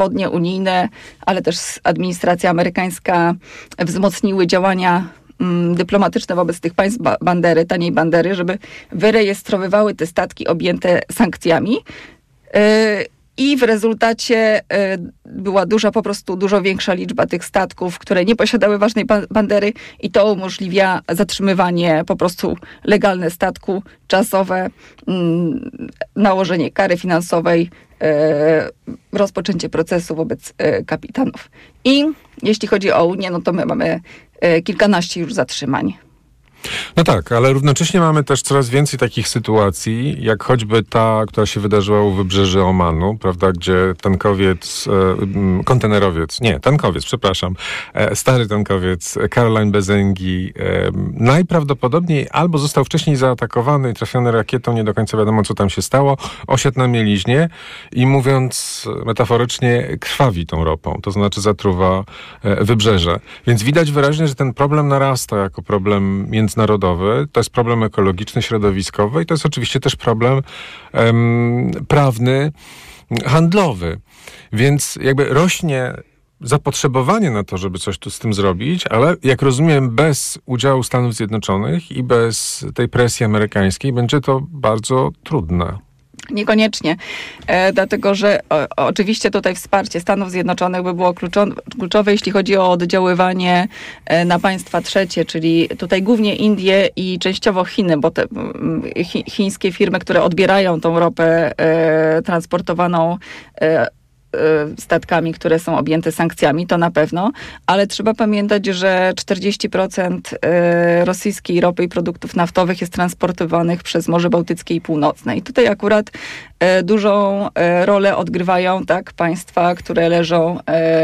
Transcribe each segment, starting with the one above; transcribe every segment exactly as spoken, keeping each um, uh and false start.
wschodnie, unijne, ale też administracja amerykańska wzmocniły działania dyplomatyczne wobec tych państw bandery, taniej bandery, żeby wyrejestrowywały te statki objęte sankcjami. I w rezultacie była duża, po prostu dużo większa liczba tych statków, które nie posiadały ważnej bandery i to umożliwia zatrzymywanie po prostu legalne statku, czasowe, nałożenie kary finansowej, rozpoczęcie procesu wobec kapitanów. I jeśli chodzi o Unię, no to my mamy kilkanaście już zatrzymań. No tak, ale równocześnie mamy też coraz więcej takich sytuacji, jak choćby ta, która się wydarzyła u wybrzeży Omanu, prawda, gdzie tankowiec, e, kontenerowiec, nie, tankowiec, przepraszam, e, stary tankowiec Caroline Bezengi e, najprawdopodobniej albo został wcześniej zaatakowany i trafiony rakietą, nie do końca wiadomo, co tam się stało, osiadł na mieliźnie i mówiąc metaforycznie, krwawi tą ropą, to znaczy zatruwa e, wybrzeże. Więc widać wyraźnie, że ten problem narasta jako problem międzynarodowy. Międzynarodowy, to jest problem ekologiczny, środowiskowy i to jest oczywiście też problem um, prawny, handlowy. Więc jakby rośnie zapotrzebowanie na to, żeby coś tu z tym zrobić, ale jak rozumiem, bez udziału Stanów Zjednoczonych i bez tej presji amerykańskiej będzie to bardzo trudne. Niekoniecznie, e, dlatego że o, oczywiście tutaj wsparcie Stanów Zjednoczonych by było kluczowe, kluczowe, jeśli chodzi o oddziaływanie e, na państwa trzecie, czyli tutaj głównie Indie i częściowo Chiny, bo te chi, chińskie firmy, które odbierają tą ropę e, transportowaną e, statkami, które są objęte sankcjami, to na pewno, ale trzeba pamiętać, że czterdzieści procent rosyjskiej ropy i produktów naftowych jest transportowanych przez Morze Bałtyckie i Północne. I tutaj akurat dużą rolę odgrywają tak państwa, które leżą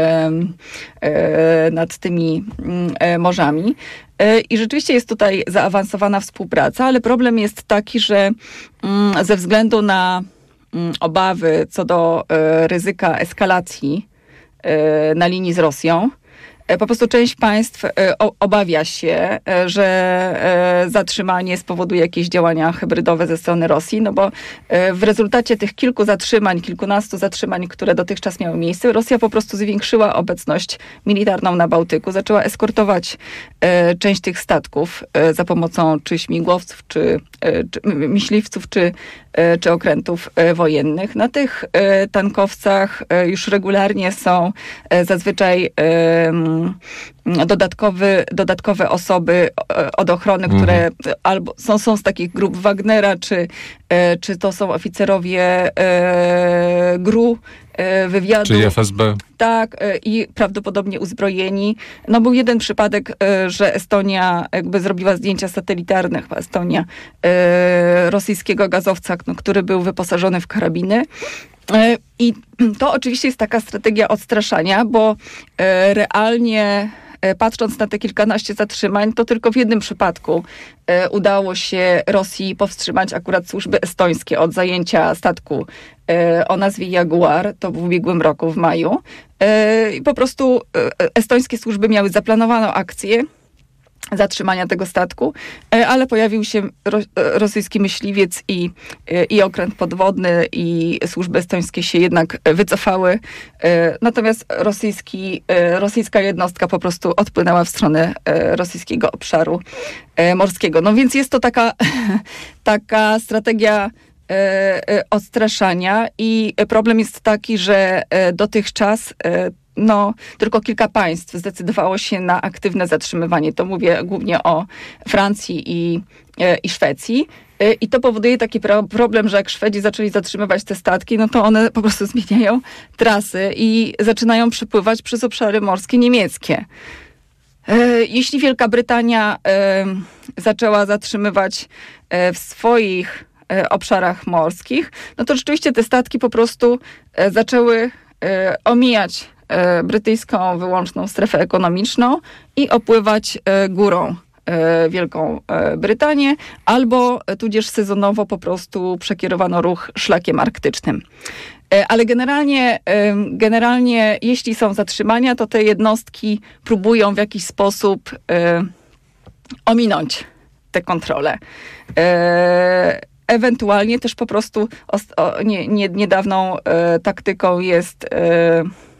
nad tymi morzami. I rzeczywiście jest tutaj zaawansowana współpraca, ale problem jest taki, że ze względu na obawy co do e, ryzyka eskalacji e, na linii z Rosją. E, po prostu część państw e, o, obawia się, e, że e, zatrzymanie spowoduje jakieś działania hybrydowe ze strony Rosji, no bo e, w rezultacie tych kilku zatrzymań, kilkunastu zatrzymań, które dotychczas miały miejsce, Rosja po prostu zwiększyła obecność militarną na Bałtyku, zaczęła eskortować e, część tych statków e, za pomocą czy śmigłowców, czy, e, czy myśliwców, czy czy okrętów wojennych. Na tych tankowcach już regularnie są zazwyczaj dodatkowy, dodatkowe osoby od ochrony, mhm. które albo są, są z takich grup Wagnera, czy, czy to są oficerowie G R U, wywiadu. Czy F S B. Tak, i prawdopodobnie uzbrojeni. No był jeden przypadek, że Estonia jakby zrobiła zdjęcia satelitarne, chyba Estonia, rosyjskiego gazowca, no, który był wyposażony w karabiny. I to oczywiście jest taka strategia odstraszania, bo realnie patrząc na te kilkanaście zatrzymań, to tylko w jednym przypadku e, udało się Rosji powstrzymać akurat służby estońskie od zajęcia statku e, o nazwie Jaguar, to w ubiegłym roku, w maju. E, I po prostu e, estońskie służby miały zaplanowaną akcję zatrzymania tego statku, ale pojawił się ro, rosyjski myśliwiec i, i okręt podwodny i służby estońskie się jednak wycofały. Natomiast rosyjski, rosyjska jednostka po prostu odpłynęła w stronę rosyjskiego obszaru morskiego. No więc jest to taka, taka strategia odstraszania i problem jest taki, że dotychczas no, tylko kilka państw zdecydowało się na aktywne zatrzymywanie. To mówię głównie o Francji i, i Szwecji. I to powoduje taki problem, że jak Szwedzi zaczęli zatrzymywać te statki, no to one po prostu zmieniają trasy i zaczynają przypływać przez obszary morskie niemieckie. Jeśli Wielka Brytania zaczęła zatrzymywać w swoich obszarach morskich, no to rzeczywiście te statki po prostu zaczęły omijać brytyjską wyłączną strefę ekonomiczną i opływać górą Wielką Brytanię, albo tudzież sezonowo po prostu przekierowano ruch szlakiem arktycznym. Ale generalnie, generalnie jeśli są zatrzymania, to te jednostki próbują w jakiś sposób ominąć te kontrole. Ewentualnie też po prostu o, nie, nie, niedawną taktyką jest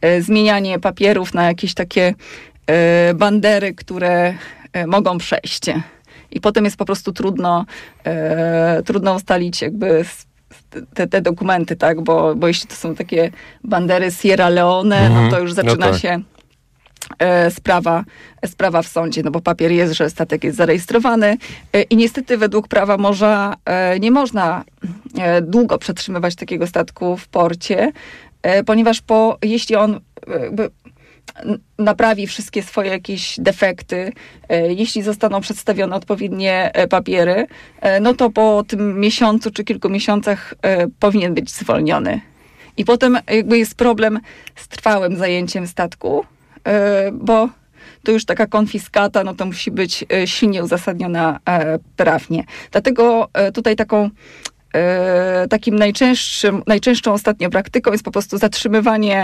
zmienianie papierów na jakieś takie bandery, które mogą przejść. I potem jest po prostu trudno, trudno ustalić jakby te, te dokumenty, tak? Bo, bo jeśli to są takie bandery Sierra Leone, mhm. no to już zaczyna no tak. się Sprawa, sprawa w sądzie, no bo papier jest, że statek jest zarejestrowany i niestety według prawa morza nie można długo przetrzymywać takiego statku w porcie, ponieważ po, jeśli on jakby naprawi wszystkie swoje jakieś defekty, jeśli zostaną przedstawione odpowiednie papiery, no to po tym miesiącu czy kilku miesiącach powinien być zwolniony. I potem jakby jest problem z trwałym zajęciem statku, bo to już taka konfiskata, no to musi być silnie uzasadniona prawnie. Dlatego tutaj taką, takim najczęstszym, najczęstszą ostatnio praktyką jest po prostu zatrzymywanie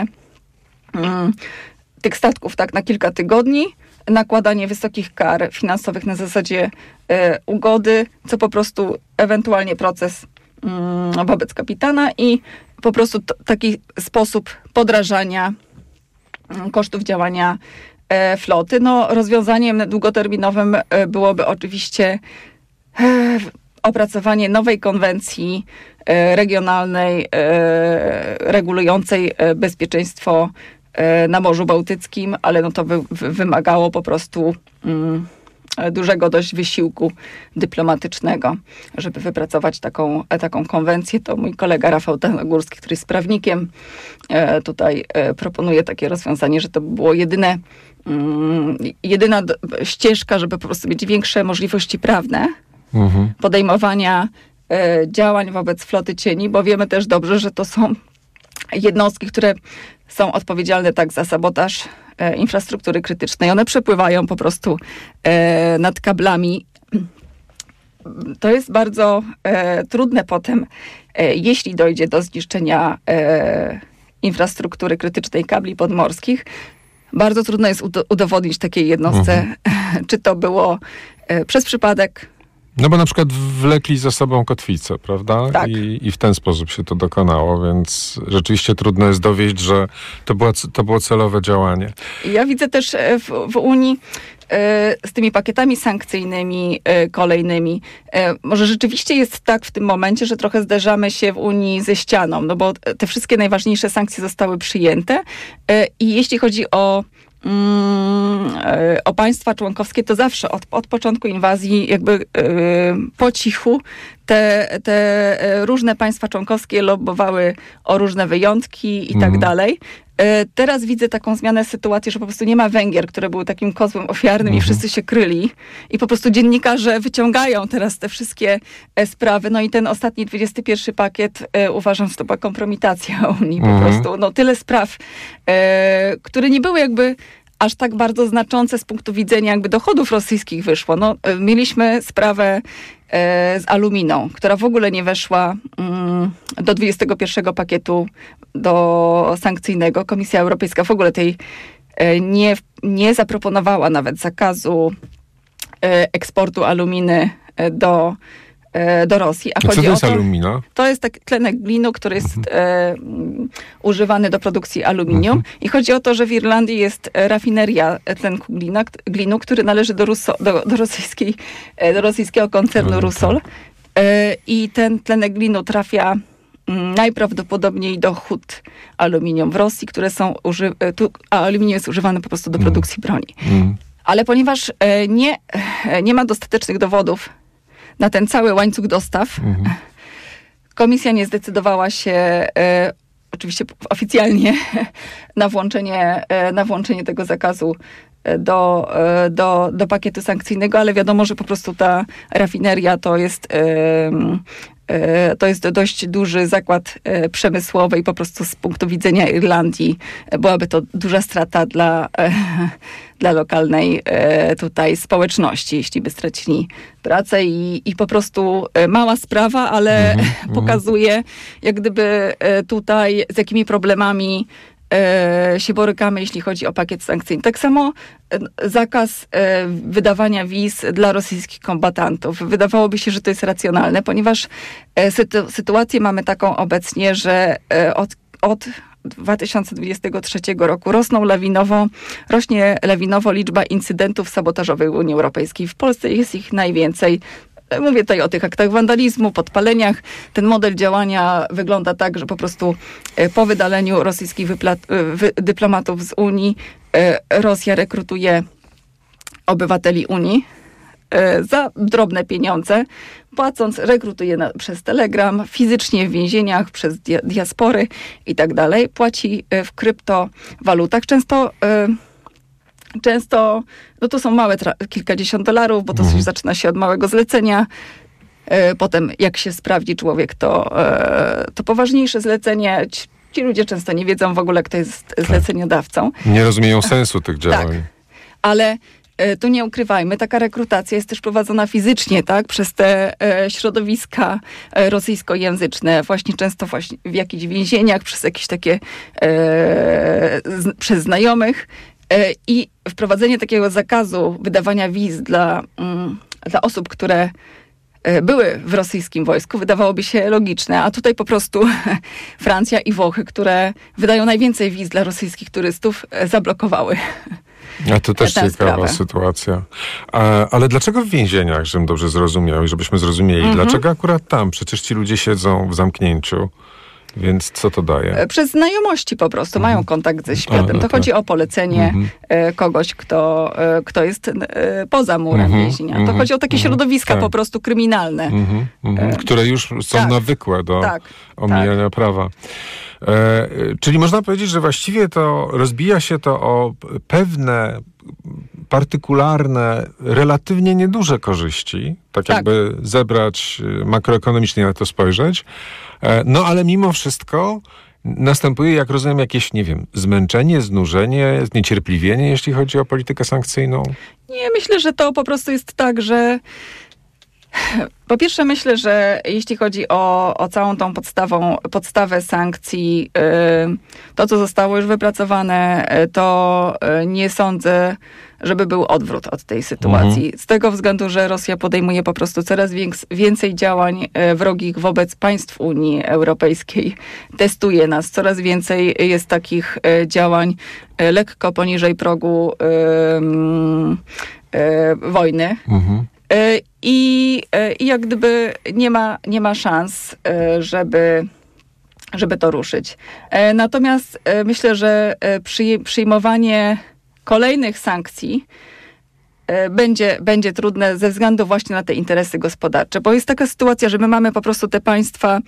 tych statków tak na kilka tygodni, nakładanie wysokich kar finansowych na zasadzie ugody, co po prostu ewentualnie proces wobec kapitana i po prostu t- taki sposób podrażania kosztów działania e, floty. No, rozwiązaniem długoterminowym e, byłoby oczywiście e, opracowanie nowej konwencji e, regionalnej e, regulującej e, bezpieczeństwo e, na Morzu Bałtyckim, ale no to wy, wy, wymagało po prostu mm, dużego dość wysiłku dyplomatycznego, żeby wypracować taką, taką konwencję. To mój kolega Rafał Tanogórski, który jest prawnikiem, tutaj proponuje takie rozwiązanie, że to by było jedyne, jedyna ścieżka, żeby po prostu mieć większe możliwości prawne mhm. podejmowania działań wobec floty cieni, bo wiemy też dobrze, że to są jednostki, które są odpowiedzialne tak za sabotaż e, infrastruktury krytycznej. One przepływają po prostu e, nad kablami. To jest bardzo e, trudne potem, e, jeśli dojdzie do zniszczenia e, infrastruktury krytycznej kabli podmorskich. Bardzo trudno jest udo- udowodnić takiej jednostce, mhm. czy to było e, przez przypadek. No bo na przykład wlekli za sobą kotwicę, prawda? Tak. I, I w ten sposób się to dokonało, więc rzeczywiście trudno jest dowieść, że to, była, to było celowe działanie. Ja widzę też w, w Unii z tymi pakietami sankcyjnymi kolejnymi. Może rzeczywiście jest tak w tym momencie, że trochę zderzamy się w Unii ze ścianą, no bo te wszystkie najważniejsze sankcje zostały przyjęte i jeśli chodzi o o państwa członkowskie, to zawsze od, od początku inwazji jakby yy, po cichu te, te różne państwa członkowskie lobbowały o różne wyjątki i mm. tak dalej. Yy, teraz widzę taką zmianę sytuacji, że po prostu nie ma Węgier, które były takim kozłem ofiarnym mm-hmm. i wszyscy się kryli. I po prostu dziennikarze wyciągają teraz te wszystkie e, sprawy. No i ten ostatni dwudziesty pierwszy pakiet e, uważam, że to była kompromitacja Unii mm-hmm. po prostu. No tyle spraw, e, które nie były jakby aż tak bardzo znaczące z punktu widzenia jakby dochodów rosyjskich wyszło. No, mieliśmy sprawę e, z aluminą, która w ogóle nie weszła mm, do dwudziestego pierwszego pakietu do sankcyjnego. Komisja Europejska w ogóle tej e, nie, nie zaproponowała nawet zakazu e, eksportu aluminy e, do do Rosji. A, a co to jest to, alumina? To jest taki tlenek glinu, który jest mhm. e, um, używany do produkcji aluminium. Mhm. I chodzi o to, że w Irlandii jest rafineria tlenku glina, glinu, który należy do, Ruso, do, do, rosyjskiej, do rosyjskiego koncernu mhm. Rusol. E, I ten tlenek glinu trafia m, najprawdopodobniej do hut aluminium w Rosji, które są uży, tu, a aluminium jest używane po prostu do produkcji mhm. broni. Mhm. Ale ponieważ e, nie, e, nie ma dostatecznych dowodów na ten cały łańcuch dostaw. Mhm. Komisja nie zdecydowała się, e, oczywiście oficjalnie, na włączenie, e, na włączenie tego zakazu do, e, do, do pakietu sankcyjnego, ale wiadomo, że po prostu ta rafineria to jest, e, e, to jest dość duży zakład e, przemysłowy i po prostu z punktu widzenia Irlandii byłaby to duża strata dla e, dla lokalnej e, tutaj społeczności, jeśli by stracili pracę i, i po prostu e, mała sprawa, ale mm-hmm, pokazuje jak gdyby e, tutaj z jakimi problemami e, się borykamy, jeśli chodzi o pakiet sankcyjny. Tak samo e, zakaz e, wydawania wiz dla rosyjskich kombatantów. Wydawałoby się, że to jest racjonalne, ponieważ e, sytu- sytuację mamy taką obecnie, że e, od, od dwa tysiące dwudziestego trzeciego roku rosną lawinowo, rośnie lawinowo liczba incydentów sabotażowych w Unii Europejskiej. W Polsce jest ich najwięcej. Mówię tutaj o tych aktach wandalizmu, podpaleniach. Ten model działania wygląda tak, że po prostu po wydaleniu rosyjskich wypla- wy- dyplomatów z Unii Rosja rekrutuje obywateli Unii za drobne pieniądze, płacąc, rekrutuje na, przez Telegram, fizycznie w więzieniach, przez dia- diaspory i tak dalej. Płaci w kryptowalutach. Często Często, no to są małe, tra- kilkadziesiąt dolarów, bo to mhm. zaczyna się od małego zlecenia. E, potem jak się sprawdzi człowiek, to, e, to poważniejsze zlecenie. Ci, ci ludzie często nie wiedzą w ogóle, kto jest zleceniodawcą. Nie rozumieją sensu tych działań. Tak, ale e, tu nie ukrywajmy, taka rekrutacja jest też prowadzona fizycznie, tak, przez te e, środowiska e, rosyjskojęzyczne, właśnie często właśnie w jakichś więzieniach, przez jakieś takie, e, z, przez znajomych. I wprowadzenie takiego zakazu wydawania wiz dla, mm, dla osób, które były w rosyjskim wojsku, wydawałoby się logiczne, a tutaj po prostu Francja i Włochy, które wydają najwięcej wiz dla rosyjskich turystów, zablokowały. A to też ciekawa sprawę. sytuacja. A, ale dlaczego w więzieniach, żebym dobrze zrozumiał i żebyśmy zrozumieli, mhm. dlaczego akurat tam? Przecież ci ludzie siedzą w zamknięciu. Więc co to daje? Przez znajomości po prostu. Mhm. Mają kontakt ze światem. A, no to tak. chodzi o polecenie mhm. kogoś, kto, kto jest poza murem mhm. więzienia. To mhm. chodzi o takie mhm. środowiska tak. po prostu kryminalne. Mhm. Mhm. Które już są tak. nawykłe do tak. omijania tak. prawa. E, czyli można powiedzieć, że właściwie to rozbija się to o pewne partykularne, relatywnie nieduże korzyści, tak, tak jakby zebrać makroekonomicznie na to spojrzeć. No ale mimo wszystko następuje, jak rozumiem, jakieś, nie wiem, zmęczenie, znużenie, zniecierpliwienie, jeśli chodzi o politykę sankcyjną? Nie, myślę, że to po prostu jest tak, że po pierwsze myślę, że jeśli chodzi o, o całą tą podstawą, podstawę sankcji, yy, to co zostało już wypracowane, yy, to yy, nie sądzę, żeby był odwrót od tej sytuacji. Mhm. Z tego względu, że Rosja podejmuje po prostu coraz więks- więcej działań yy, wrogich wobec państw Unii Europejskiej. Testuje nas. Coraz więcej jest takich yy, działań yy, lekko poniżej progu yy, yy, wojny. Mhm. I, I jak gdyby nie ma, nie ma szans, żeby, żeby to ruszyć. Natomiast myślę, że przyjmowanie kolejnych sankcji będzie, będzie trudne ze względu właśnie na te interesy gospodarcze, bo jest taka sytuacja, że my mamy po prostu te państwa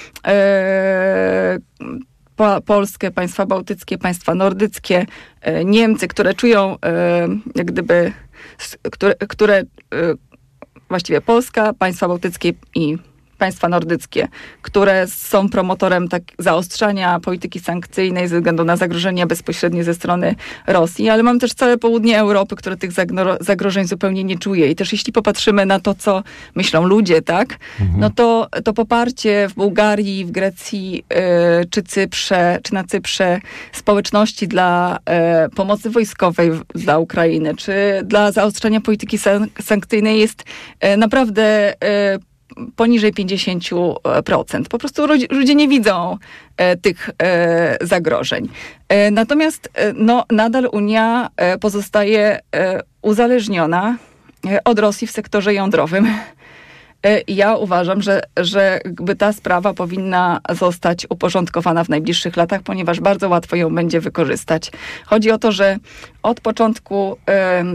po, polskie, państwa bałtyckie, państwa nordyckie, Niemcy, które czują jak gdyby, które, które właściwie Polska, państwa bałtyckie i państwa nordyckie, które są promotorem tak zaostrzania polityki sankcyjnej ze względu na zagrożenia bezpośrednie ze strony Rosji, ale mam też całe południe Europy, które tych zagro- zagrożeń zupełnie nie czuje. I też jeśli popatrzymy na to, co myślą ludzie, tak, mhm. no to, to poparcie w Bułgarii, w Grecji, yy, czy Cyprze, czy na Cyprze społeczności dla yy, pomocy wojskowej w, dla Ukrainy, czy dla zaostrzania polityki san- sankcyjnej jest yy, naprawdę yy, poniżej pięćdziesiąt procent. Po prostu ludzie nie widzą e, tych e, zagrożeń. E, natomiast e, no, nadal Unia e, pozostaje e, uzależniona e, od Rosji w sektorze jądrowym. E, ja uważam, że, że jakby ta sprawa powinna zostać uporządkowana w najbliższych latach, ponieważ bardzo łatwo ją będzie wykorzystać. Chodzi o to, że od początku e,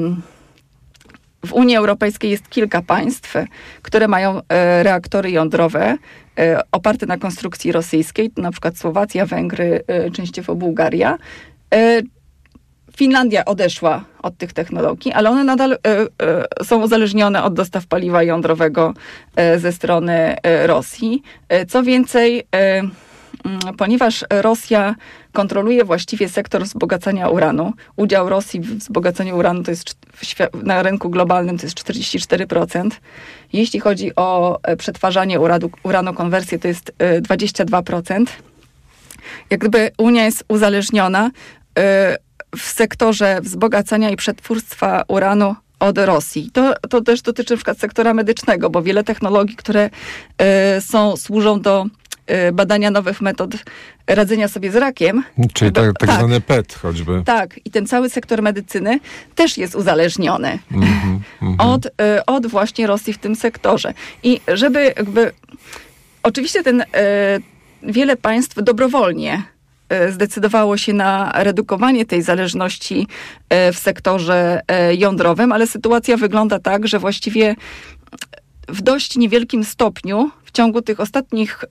w Unii Europejskiej jest kilka państw, które mają e, reaktory jądrowe e, oparte na konstrukcji rosyjskiej, na przykład Słowacja, Węgry, e, częściowo Bułgaria. E, Finlandia odeszła od tych technologii, ale one nadal e, e, są uzależnione od dostaw paliwa jądrowego e, ze strony e, Rosji. E, co więcej, e, ponieważ Rosja kontroluje właściwie sektor wzbogacania uranu. Udział Rosji w wzbogacaniu uranu to jest na rynku globalnym to jest czterdzieści cztery procent. Jeśli chodzi o przetwarzanie uranu, uranu konwersję, to jest dwadzieścia dwa procent. Jak gdyby Unia jest uzależniona w sektorze wzbogacania i przetwórstwa uranu od Rosji. To, to też dotyczy na przykład sektora medycznego, bo wiele technologii, które są, służą do badania nowych metod radzenia sobie z rakiem. Czyli tak, tak, tak zwany P E T choćby. Tak, i ten cały sektor medycyny też jest uzależniony mm-hmm, mm-hmm. Od, od właśnie Rosji w tym sektorze. I żeby jakby... Oczywiście ten, wiele państw dobrowolnie zdecydowało się na redukowanie tej zależności w sektorze jądrowym, ale sytuacja wygląda tak, że właściwie w dość niewielkim stopniu w ciągu tych ostatnich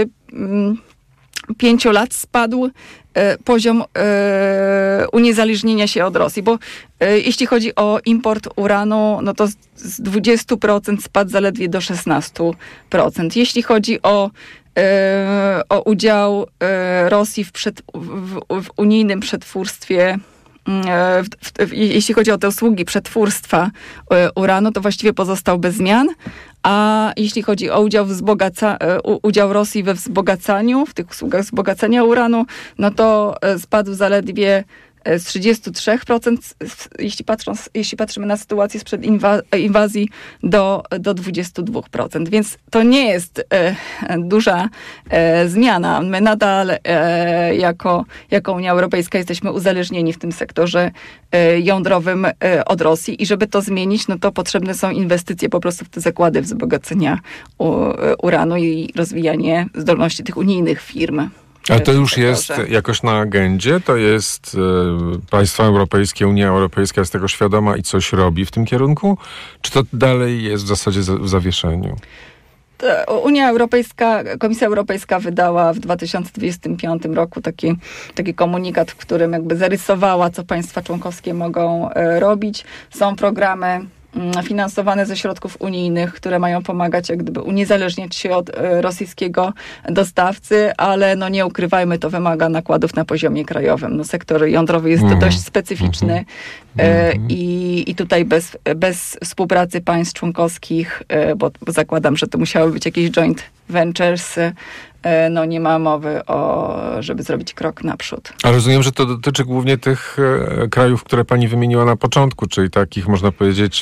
pięciu lat spadł poziom uniezależnienia się od Rosji, bo jeśli chodzi o import uranu, no to z dwudziestu procent spadł zaledwie do szesnastu procent. Jeśli chodzi o o udział Rosji w, przed, w, w unijnym przetwórstwie, w, w, jeśli chodzi o te usługi przetwórstwa uranu, to właściwie pozostał bez zmian, a jeśli chodzi o udział, wzbogaca, udział Rosji we wzbogacaniu, w tych usługach wzbogacania uranu, no to spadł zaledwie z trzydziestu trzech procent, jeśli, patrząc, jeśli patrzymy na sytuację sprzed inwa- inwazji, do, do dwudziestu dwóch procent. Więc to nie jest e, duża e, zmiana. My nadal e, jako, jako Unia Europejska jesteśmy uzależnieni w tym sektorze e, jądrowym e, od Rosji i żeby to zmienić, no to potrzebne są inwestycje po prostu w te zakłady wzbogacenia u, uranu i rozwijanie zdolności tych unijnych firm. Ale to już jest jakoś na agendzie? To jest e, państwa europejskie, Unia Europejska jest tego świadoma i coś robi w tym kierunku? Czy to dalej jest w zasadzie za, w zawieszeniu? Unia Europejska, Komisja Europejska wydała w dwa tysiące dwudziestym piątym roku taki, taki komunikat, w którym jakby zarysowała, co państwa członkowskie mogą e, robić. Są programy finansowane ze środków unijnych, które mają pomagać jak gdyby uniezależniać się od e, rosyjskiego dostawcy, ale no nie ukrywajmy, to wymaga nakładów na poziomie krajowym. No, sektor jądrowy jest mm. dość specyficzny mm. e, i, i tutaj bez, bez współpracy państw członkowskich, e, bo, bo zakładam, że to musiały być jakieś joint ventures, e, no nie ma mowy o, żeby zrobić krok naprzód. A rozumiem, że to dotyczy głównie tych e, krajów, które pani wymieniła na początku, czyli takich, można powiedzieć,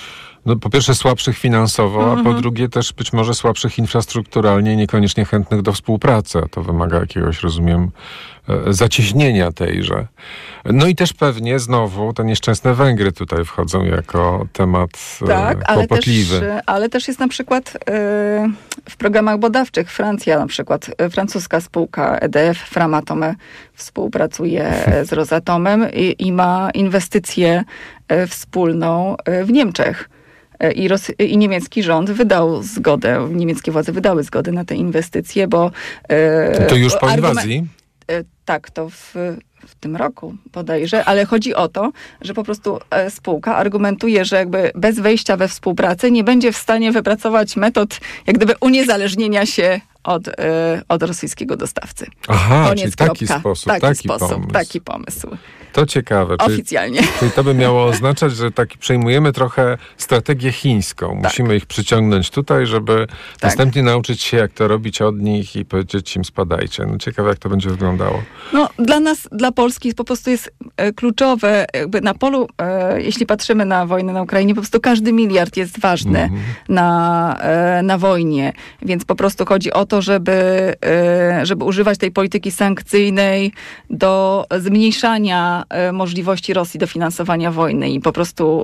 no po pierwsze słabszych finansowo, mm-hmm. a po drugie też być może słabszych infrastrukturalnie, niekoniecznie chętnych do współpracy. A to wymaga jakiegoś, rozumiem, e, zacieśnienia tejże. No i też pewnie znowu te nieszczęsne Węgry tutaj wchodzą jako temat e, tak, ale kłopotliwy. Też, ale też jest na przykład e, w programach badawczych Francja, na przykład e, francuska spółka E D F, Framatome, współpracuje z Rosatomem i, i ma inwestycję e, wspólną e, w Niemczech. I, Ros- I niemiecki rząd wydał zgodę, niemieckie władze wydały zgodę na te inwestycje, bo... E, to już po argument- inwazji? E, tak, to w, w tym roku bodajże, ale chodzi o to, że po prostu e, spółka argumentuje, że jakby bez wejścia we współpracę nie będzie w stanie wypracować metod jak gdyby uniezależnienia się od, e, od rosyjskiego dostawcy. Aha, Koniec, czyli taki kropka. sposób, taki, taki sposób, pomysł. taki pomysł. To ciekawe. Oficjalnie. Czyli, czyli to by miało oznaczać, że tak przejmujemy trochę strategię chińską. Musimy tak. ich przyciągnąć tutaj, żeby tak. następnie nauczyć się, jak to robić od nich i powiedzieć im spadajcie. No ciekawe, jak to będzie wyglądało. No dla nas, dla Polski po prostu jest e, kluczowe, jakby na polu, e, jeśli patrzymy na wojnę na Ukrainie, po prostu każdy miliard jest ważny mm-hmm. na, e, na wojnie. Więc po prostu chodzi o to, żeby, e, żeby używać tej polityki sankcyjnej do zmniejszania możliwości Rosji do finansowania wojny i po prostu,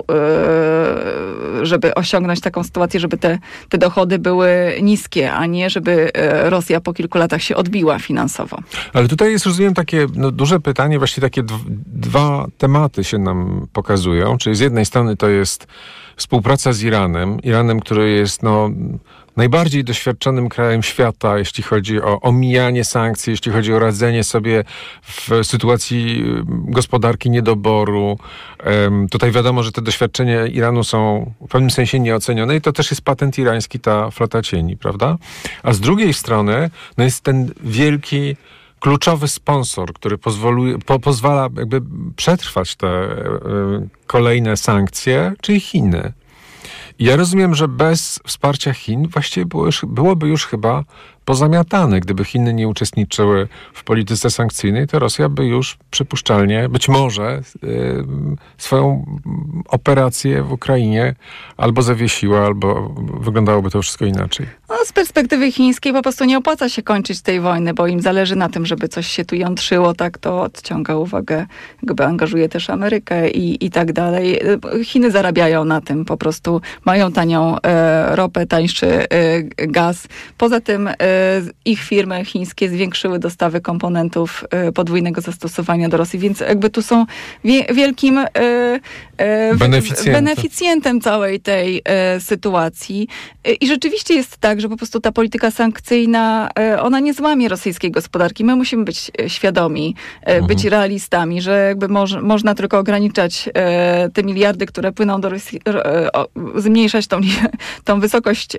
żeby osiągnąć taką sytuację, żeby te, te dochody były niskie, a nie żeby Rosja po kilku latach się odbiła finansowo. Ale tutaj jest, rozumiem, takie no, duże pytanie, właściwie takie d- dwa tematy się nam pokazują, czyli z jednej strony to jest współpraca z Iranem, Iranem, który jest no najbardziej doświadczonym krajem świata, jeśli chodzi o omijanie sankcji, jeśli chodzi o radzenie sobie w sytuacji gospodarki niedoboru. Um, tutaj wiadomo, że te doświadczenia Iranu są w pewnym sensie nieocenione i to też jest patent irański, ta flota cieni, prawda? A z drugiej strony no jest ten wielki, kluczowy sponsor, który pozwoluje, po, pozwala jakby przetrwać te y, kolejne sankcje, czyli Chiny. I ja rozumiem, że bez wsparcia Chin właściwie było już, byłoby już chyba pozamiatane. Gdyby Chiny nie uczestniczyły w polityce sankcyjnej, to Rosja by już przypuszczalnie, być może yy, swoją operację w Ukrainie albo zawiesiła, albo wyglądałoby to wszystko inaczej. No, z perspektywy chińskiej po prostu nie opłaca się kończyć tej wojny, bo im zależy na tym, żeby coś się tu jątrzyło, tak, to odciąga uwagę, jakby angażuje też Amerykę i, i tak dalej. Chiny zarabiają na tym, po prostu mają tanią e, ropę, tańszy e, gaz. Poza tym e, ich firmy chińskie zwiększyły dostawy komponentów e, podwójnego zastosowania do Rosji, więc jakby tu są wie, wielkim e, e, beneficjentem. beneficjentem całej tej e, sytuacji. E, I rzeczywiście jest tak, że po prostu ta polityka sankcyjna, e, ona nie złamie rosyjskiej gospodarki. My musimy być świadomi, e, mhm. być realistami, że jakby moż, można tylko ograniczać e, te miliardy, które płyną do Rosji, e, o, zmniejszać tą, tą wysokość e,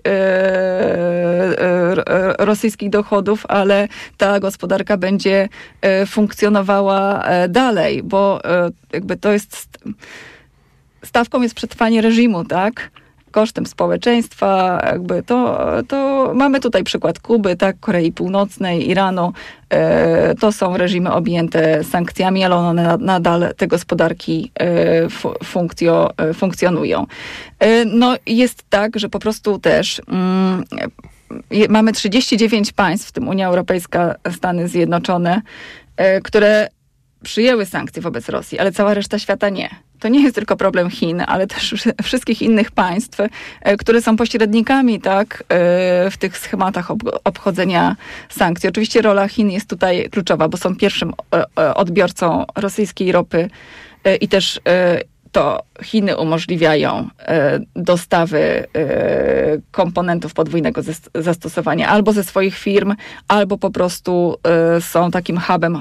e, rosyjskich dochodów, ale ta gospodarka będzie e, funkcjonowała e, dalej, bo e, jakby to jest stawką jest przetrwanie reżimu, tak? Kosztem społeczeństwa, jakby to, to mamy tutaj przykład Kuby, tak, Korei Północnej, Iranu. E, to są reżimy objęte sankcjami, ale one nadal, te gospodarki e, funkcjo, e, funkcjonują. E, no jest tak, że po prostu też mm, je, mamy trzydzieści dziewięć państw, w tym Unia Europejska, Stany Zjednoczone, e, które przyjęły sankcje wobec Rosji, ale cała reszta świata nie. To nie jest tylko problem Chin, ale też wszystkich innych państw, które są pośrednikami, tak, w tych schematach obchodzenia sankcji. Oczywiście rola Chin jest tutaj kluczowa, bo są pierwszym odbiorcą rosyjskiej ropy i też to Chiny umożliwiają dostawy komponentów podwójnego zastosowania albo ze swoich firm, albo po prostu są takim hubem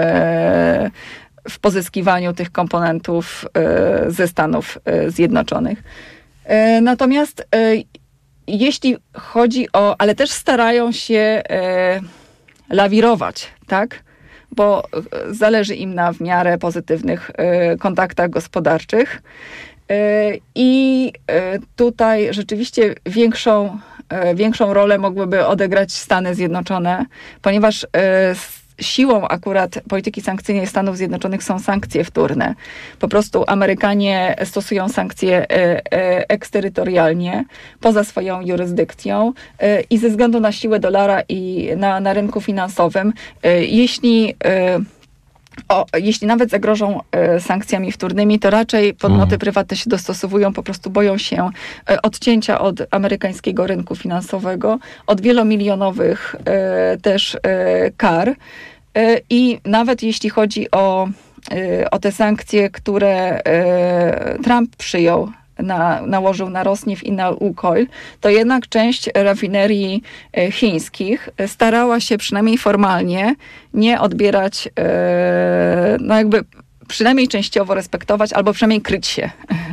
w pozyskiwaniu tych komponentów ze Stanów Zjednoczonych. Natomiast jeśli chodzi o, ale też starają się lawirować, tak? Bo zależy im na w miarę pozytywnych kontaktach gospodarczych. I tutaj rzeczywiście większą, większą rolę mogłyby odegrać Stany Zjednoczone, ponieważ siłą akurat polityki sankcyjnej Stanów Zjednoczonych są sankcje wtórne. Po prostu Amerykanie stosują sankcje eksterytorialnie, poza swoją jurysdykcją i ze względu na siłę dolara i na, na rynku finansowym, jeśli O, jeśli nawet zagrożą e, sankcjami wtórnymi, to raczej podmioty mm. prywatne się dostosowują, po prostu boją się e, odcięcia od amerykańskiego rynku finansowego, od wielomilionowych e, też e, kar. E, I nawet jeśli chodzi o, e, o te sankcje, które e, Trump przyjął, Na, nałożył na Rosneft i na Łukoil, to jednak część rafinerii e, chińskich starała się przynajmniej formalnie nie odbierać, e, no jakby przynajmniej częściowo respektować, albo przynajmniej kryć się.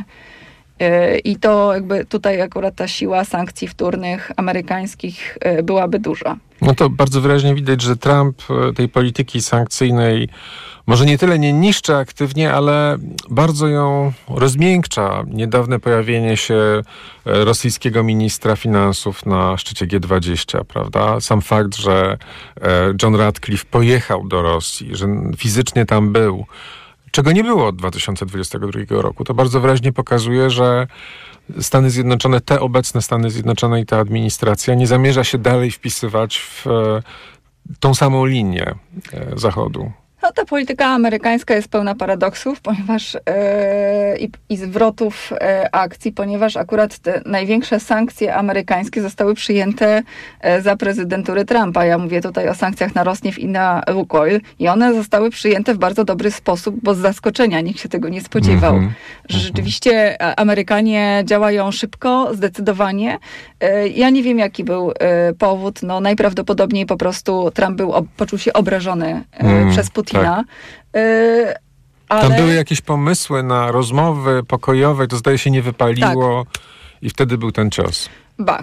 E, I to jakby tutaj akurat ta siła sankcji wtórnych amerykańskich e, byłaby duża. No to bardzo wyraźnie widać, że Trump tej polityki sankcyjnej może nie tyle nie niszczy aktywnie, ale bardzo ją rozmiękcza. Niedawne pojawienie się rosyjskiego ministra finansów na szczycie G dwadzieścia, prawda? Sam fakt, że John Ratcliffe pojechał do Rosji, że fizycznie tam był, czego nie było od dwa tysiące dwudziestego drugiego roku, to bardzo wyraźnie pokazuje, że Stany Zjednoczone, te obecne Stany Zjednoczone i ta administracja nie zamierza się dalej wpisywać w tą samą linię Zachodu. No, ta polityka amerykańska jest pełna paradoksów, ponieważ e, i, i zwrotów e, akcji, ponieważ akurat te największe sankcje amerykańskie zostały przyjęte e, za prezydentury Trumpa. Ja mówię tutaj o sankcjach na Rosneft i na Łukoil i one zostały przyjęte w bardzo dobry sposób, bo z zaskoczenia nikt się tego nie spodziewał. Mm-hmm. Że rzeczywiście Amerykanie działają szybko, zdecydowanie. E, ja nie wiem, jaki był e, powód. No, najprawdopodobniej po prostu Trump był, ob, poczuł się obrażony e, mm. przez Putina. Tak. Y, ale... Tam były jakieś pomysły na rozmowy pokojowe, to zdaje się nie wypaliło tak. I wtedy był ten cios. Bach.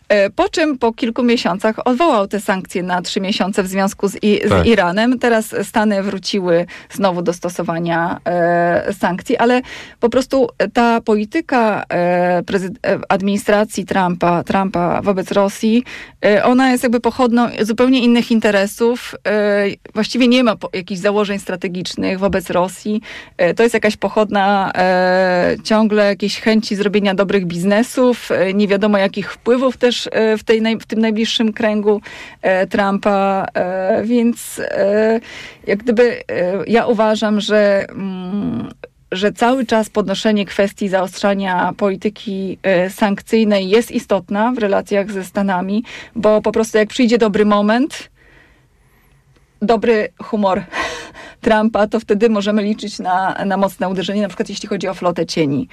Po czym po kilku miesiącach odwołał te sankcje na trzy miesiące w związku z, I- z tak. Iranem. Teraz Stany wróciły znowu do stosowania e, sankcji, ale po prostu ta polityka e, prezyd- administracji Trumpa, Trumpa wobec Rosji, e, ona jest jakby pochodną zupełnie innych interesów. E, właściwie nie ma po- jakichś założeń strategicznych wobec Rosji. E, to jest jakaś pochodna e, ciągle jakiejś chęci zrobienia dobrych biznesów, e, nie wiadomo jakich wpływów też w, tej naj, w tym najbliższym kręgu e, Trumpa, e, więc e, jak gdyby e, ja uważam, że, mm, że cały czas podnoszenie kwestii zaostrzania polityki e, sankcyjnej jest istotna w relacjach ze Stanami, bo po prostu jak przyjdzie dobry moment, dobry humor Trumpa, to wtedy możemy liczyć na, na mocne uderzenie, na przykład jeśli chodzi o flotę cieni,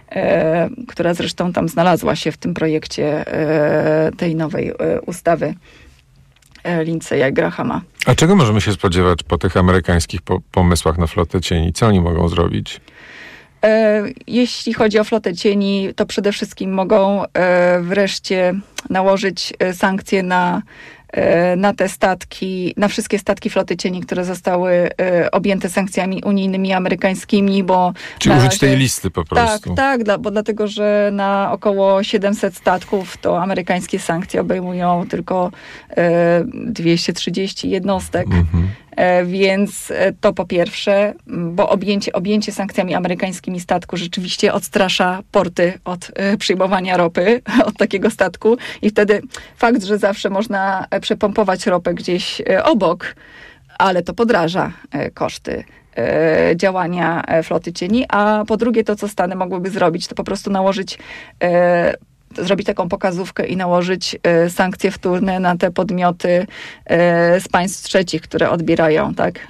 e, która zresztą tam znalazła się w tym projekcie e, tej nowej e, ustawy e, Lindsaya Grahama. A czego możemy się spodziewać po tych amerykańskich po- pomysłach na flotę cieni? Co oni mogą zrobić? E, jeśli chodzi o flotę cieni, to przede wszystkim mogą e, wreszcie nałożyć e, sankcje na na te statki, na wszystkie statki floty cieni, które zostały e, objęte sankcjami unijnymi, amerykańskimi, bo... Czyli na użyć razie, tej listy po prostu. Tak, tak, dla, bo dlatego, że na około siedemset statków to amerykańskie sankcje obejmują tylko e, dwieście trzydzieści jednostek. Mhm. E, więc to po pierwsze, bo objęcie, objęcie sankcjami amerykańskimi statku rzeczywiście odstrasza porty od e, przyjmowania ropy od takiego statku i wtedy fakt, że zawsze można przepompować ropę gdzieś obok, ale to podraża koszty działania floty cieni, a po drugie to, co Stany mogłyby zrobić, to po prostu nałożyć, zrobić taką pokazówkę i nałożyć sankcje wtórne na te podmioty z państw trzecich, które odbierają, tak,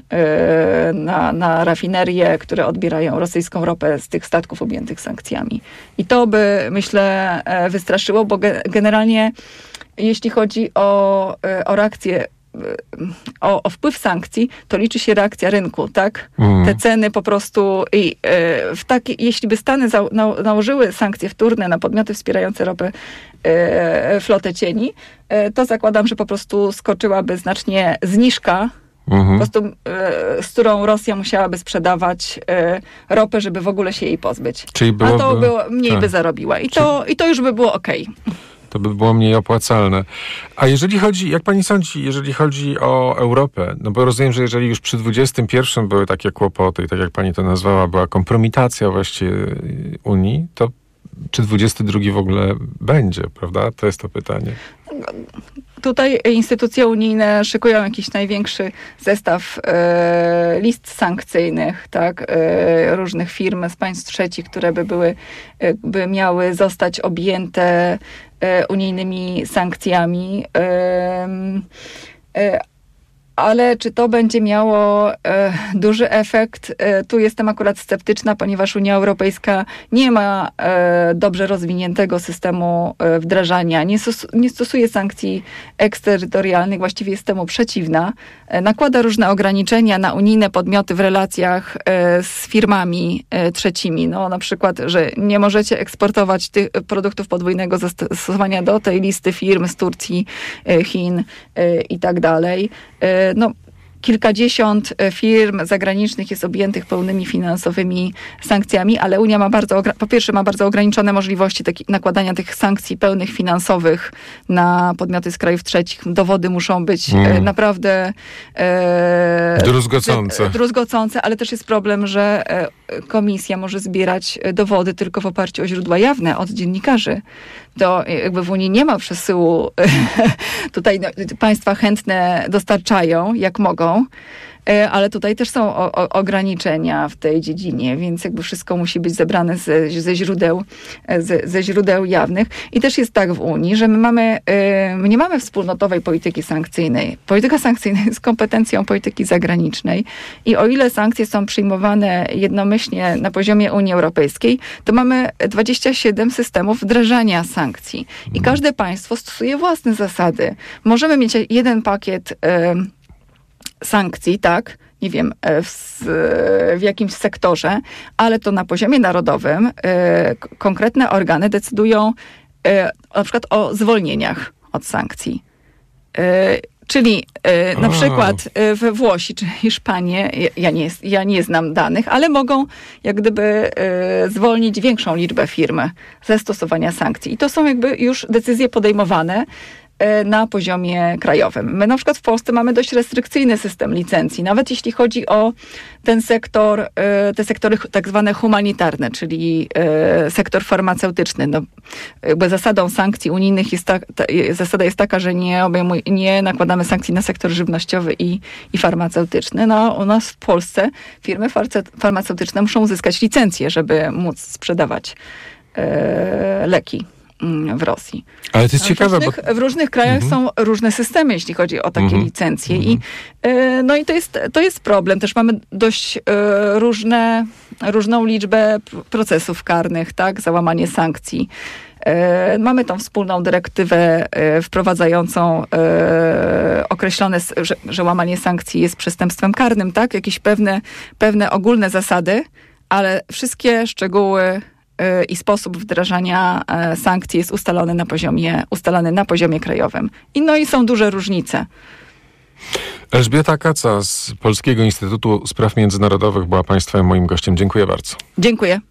na, na rafinerie, które odbierają rosyjską ropę z tych statków objętych sankcjami. I to by, myślę, wystraszyło, bo generalnie jeśli chodzi o, o reakcję, o, o wpływ sankcji, to liczy się reakcja rynku, tak? Mm. Te ceny po prostu, i w taki, jeśli by Stany za, na, nałożyły sankcje wtórne na podmioty wspierające ropę, e, flotę cieni, e, to zakładam, że po prostu skoczyłaby znacznie zniżka, mm-hmm. po prostu, e, z którą Rosja musiałaby sprzedawać e, ropę, żeby w ogóle się jej pozbyć. Czyli byłoby, a to było, mniej tak. by zarobiła. I, Czyli... to, I to już by było okej. To by było mniej opłacalne. A jeżeli chodzi, jak pani sądzi, jeżeli chodzi o Europę, no bo rozumiem, że jeżeli już przy dwudziestym pierwszym były takie kłopoty i tak jak pani to nazwała, była kompromitacja właściwie Unii, to czy dwudziesty drugi w ogóle będzie, prawda? To jest to pytanie. Tutaj instytucje unijne szykują jakiś największy zestaw e, list sankcyjnych, tak, e, różnych firm z państw trzecich, które by były, e, by miały zostać objęte e, unijnymi sankcjami. E, e, Ale czy to będzie miało e, duży efekt? E, tu jestem akurat sceptyczna, ponieważ Unia Europejska nie ma e, dobrze rozwiniętego systemu e, wdrażania, nie, stos- nie stosuje sankcji eksterytorialnych, właściwie jest temu przeciwna. E, nakłada różne ograniczenia na unijne podmioty w relacjach e, z firmami e, trzecimi. No, na przykład, że nie możecie eksportować tych produktów podwójnego zastosowania do tej listy firm z Turcji, e, Chin e, i tak dalej. E, No, kilkadziesiąt firm zagranicznych jest objętych pełnymi finansowymi sankcjami, ale Unia ma bardzo, po pierwsze ma bardzo ograniczone możliwości taki, nakładania tych sankcji pełnych finansowych na podmioty z krajów trzecich. Dowody muszą być mm. e, naprawdę e, druzgocące. E, druzgocące, ale też jest problem, że e, komisja może zbierać dowody tylko w oparciu o źródła jawne od dziennikarzy. To jakby w Unii nie ma przesyłu. Tutaj no, państwa chętne dostarczają, jak mogą, ale tutaj też są o, o, ograniczenia w tej dziedzinie, więc jakby wszystko musi być zebrane ze, ze, źródeł, ze, ze źródeł jawnych. I też jest tak w Unii, że my mamy, my nie mamy wspólnotowej polityki sankcyjnej. Polityka sankcyjna jest kompetencją polityki zagranicznej i o ile sankcje są przyjmowane jednomyślnie na poziomie Unii Europejskiej, to mamy dwadzieścia siedem systemów wdrażania sankcji. I każde państwo stosuje własne zasady. Możemy mieć jeden pakiet sankcji, tak, nie wiem, w, w jakimś sektorze, ale to na poziomie narodowym y, konkretne organy decydują, y, na przykład o zwolnieniach od sankcji. Czyli y, na A. przykład y, we Włosi czy Hiszpanii, ja nie, ja nie znam danych, ale mogą jak gdyby y, zwolnić większą liczbę firm ze stosowania sankcji. I to są jakby już decyzje podejmowane y, na poziomie krajowym. My na przykład w Polsce mamy dość restrykcyjny system licencji, nawet jeśli chodzi o ten sektor, y, te sektory tak zwane humanitarne, czyli y, sektor farmaceutyczny. No, jakby zasadą sankcji unijnych jest ta, ta, zasada jest taka, że nie, obejmuj, nie nakładamy sankcji na sektor żywnościowy i, i farmaceutyczny. No, u nas w Polsce firmy farce, farmaceutyczne muszą uzyskać licencję, żeby móc sprzedawać y, leki w Rosji. Ale to jest w ciekawe, różnych, bo... w różnych krajach mhm. są różne systemy, jeśli chodzi o takie mhm. licencje. Mhm. I, y, no i to jest, to jest problem. Też mamy dość y, różne, różną liczbę procesów karnych, tak, za łamanie sankcji. Y, mamy tą wspólną dyrektywę y, wprowadzającą y, określone, że, że łamanie sankcji jest przestępstwem karnym, tak? Jakieś pewne, pewne ogólne zasady, ale wszystkie szczegóły i sposób wdrażania sankcji jest ustalony na poziomie, ustalony na poziomie krajowym. I no i są duże różnice. Elżbieta Kaca z Polskiego Instytutu Spraw Międzynarodowych była Państwa moim gościem. Dziękuję bardzo. Dziękuję.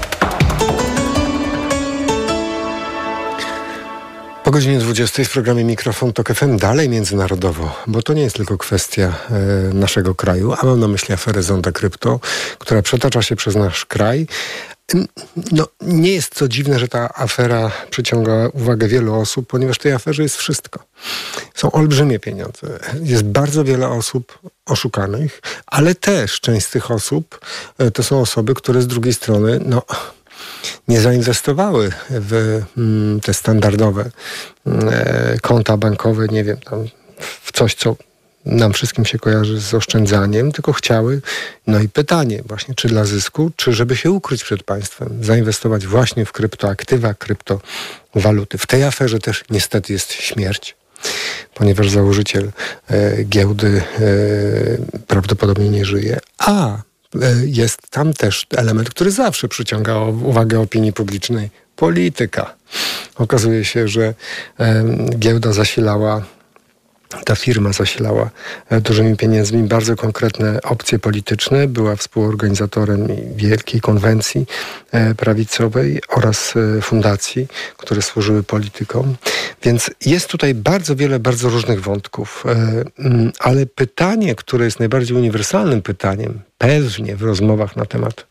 Po godzinie dwudziestej w programie Mikrofon Tok F M dalej międzynarodowo, bo to nie jest tylko kwestia e, naszego kraju, a mam na myśli aferę Zonda Krypto, która przetacza się przez nasz kraj. No, nie jest to dziwne, że ta afera przyciąga uwagę wielu osób, ponieważ w tej aferze jest wszystko. Są olbrzymie pieniądze. Jest bardzo wiele osób oszukanych, ale też część z tych osób e, to są osoby, które z drugiej strony, no... nie zainwestowały w mm, te standardowe e, konta bankowe, nie wiem, tam, w coś, co nam wszystkim się kojarzy z oszczędzaniem, tylko chciały, no i pytanie właśnie, czy dla zysku, czy żeby się ukryć przed państwem, zainwestować właśnie w kryptoaktywa, kryptowaluty. W tej aferze też niestety jest śmierć, ponieważ założyciel e, giełdy e, prawdopodobnie nie żyje, a jest tam też element, który zawsze przyciąga uwagę opinii publicznej. Polityka. Okazuje się, że e, giełda zasilała, ta firma zasilała dużymi pieniędzmi bardzo konkretne opcje polityczne. Była współorganizatorem wielkiej konwencji e, prawicowej oraz e, fundacji, które służyły politykom. Więc jest tutaj bardzo wiele, bardzo różnych wątków. E, m, ale pytanie, które jest najbardziej uniwersalnym pytaniem, pewnie w rozmowach na temat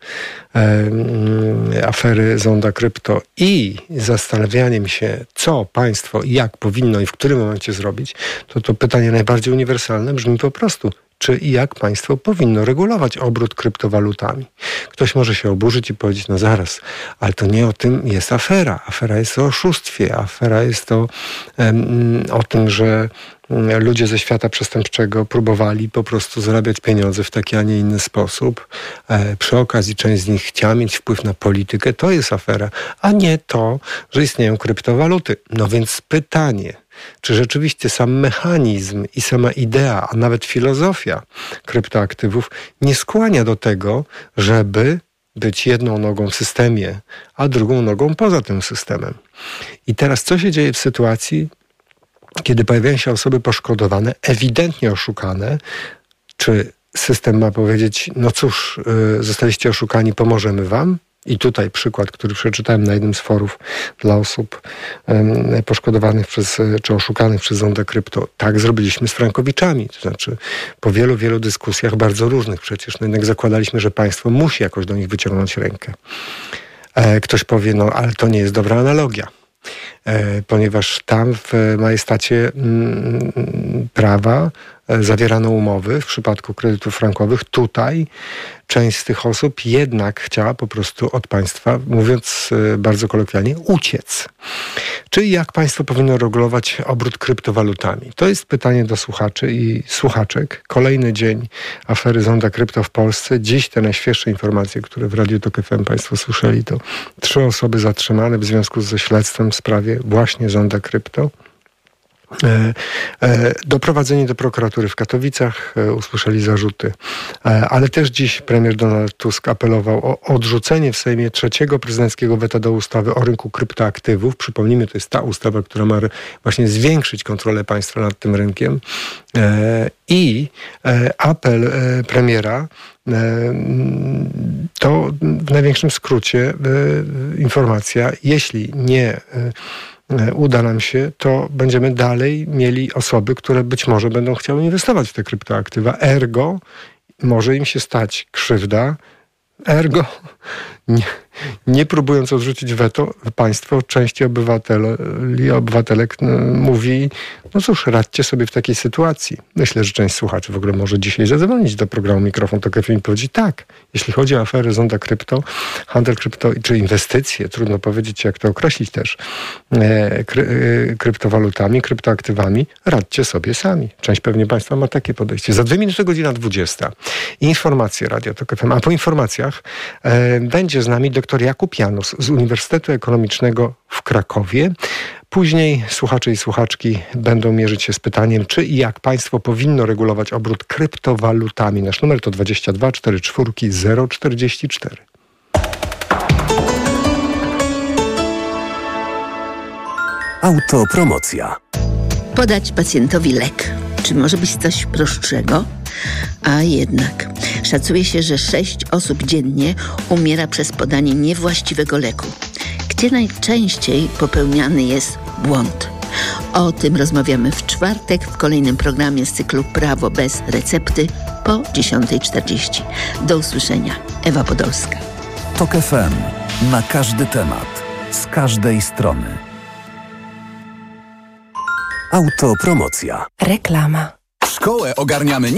e, afery Zonda Krypto i zastanawianiem się, co państwo i jak powinno i w którym momencie zrobić, to to pytanie najbardziej uniwersalne brzmi po prostu, czy i jak państwo powinno regulować obrót kryptowalutami. Ktoś może się oburzyć i powiedzieć, no zaraz, ale to nie o tym jest afera. Afera jest o oszustwie, afera jest o, um, o tym, że ludzie ze świata przestępczego próbowali po prostu zarabiać pieniądze w taki, a nie inny sposób. E, przy okazji część z nich chciała mieć wpływ na politykę. To jest afera, a nie to, że istnieją kryptowaluty. No więc pytanie, czy rzeczywiście sam mechanizm i sama idea, a nawet filozofia kryptoaktywów nie skłania do tego, żeby być jedną nogą w systemie, a drugą nogą poza tym systemem. I teraz co się dzieje w sytuacji, kiedy pojawiają się osoby poszkodowane, ewidentnie oszukane? Czy system ma powiedzieć, no cóż, yy, zostaliście oszukani, pomożemy wam? I tutaj przykład, który przeczytałem na jednym z forów dla osób um, poszkodowanych przez, czy oszukanych przez Zonda Krypto. Tak zrobiliśmy z frankowiczami. To znaczy po wielu, wielu dyskusjach, bardzo różnych przecież, no jednak zakładaliśmy, że państwo musi jakoś do nich wyciągnąć rękę. E, ktoś powie, no ale to nie jest dobra analogia. E, ponieważ tam w majestacie mm, prawa e, zawierano umowy w przypadku kredytów frankowych. Tutaj część z tych osób jednak chciała po prostu od państwa, mówiąc e, bardzo kolokwialnie, uciec. Czyli jak państwo powinno regulować obrót kryptowalutami? To jest pytanie do słuchaczy i słuchaczek. Kolejny dzień afery Zonda Krypto w Polsce. Dziś te najświeższe informacje, które w Radiu Tok F M państwo słyszeli, to trzy osoby zatrzymane w związku ze śledztwem w sprawie właśnie Zonda Krypto. Doprowadzenie do prokuratury w Katowicach, usłyszeli zarzuty, ale też dziś premier Donald Tusk apelował o odrzucenie w Sejmie trzeciego prezydenckiego weta do ustawy o rynku kryptoaktywów. Przypomnijmy, to jest ta ustawa, która ma właśnie zwiększyć kontrolę państwa nad tym rynkiem. I apel premiera to w największym skrócie informacja, jeśli nie uda nam się, to będziemy dalej mieli osoby, które być może będą chciały inwestować w te kryptoaktywa. Ergo może im się stać krzywda. Ergo nie, nie próbując odrzucić weto, państwo, części obywateli, obywatelek no, mówi, no cóż, radźcie sobie w takiej sytuacji. Myślę, że część słuchaczy w ogóle może dzisiaj zadzwonić do programu Mikrofon Tok F M i powiedzieć tak, jeśli chodzi o aferę Zonda Krypto, handel krypto, czy inwestycje, trudno powiedzieć, jak to określić też, e, kry, e, kryptowalutami, kryptoaktywami, radźcie sobie sami. Część pewnie państwa ma takie podejście. Za dwie minuty godzina dwudziesta. Informacje Radio Tok F M, a po informacjach e, będzie z nami dr Jakub Janus z Uniwersytetu Ekonomicznego w Krakowie. Później słuchacze i słuchaczki będą mierzyć się z pytaniem, czy i jak państwo powinno regulować obrót kryptowalutami. Nasz numer to dwadzieścia dwa czterdzieści cztery zero czterdzieści cztery. Autopromocja. Podać pacjentowi lek. Czy może być coś prostszego? A jednak. Szacuje się, że sześć osób dziennie umiera przez podanie niewłaściwego leku. Gdzie najczęściej popełniany jest błąd? O tym rozmawiamy w czwartek w kolejnym programie z cyklu Prawo bez recepty po dziesiąta czterdzieści. Do usłyszenia. Ewa Podolska. Tok F M. Na każdy temat. Z każdej strony. Autopromocja. Reklama. Szkołę ogarniamy